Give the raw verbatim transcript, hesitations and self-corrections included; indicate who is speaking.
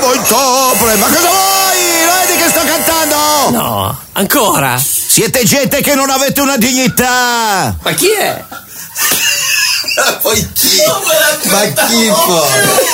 Speaker 1: il copre. Ma cosa vuoi? Non vedi che sto cantando?
Speaker 2: No, ancora.
Speaker 1: Siete gente che non avete una dignità.
Speaker 2: Ma chi è?
Speaker 3: Poi chi? Ma chi poi?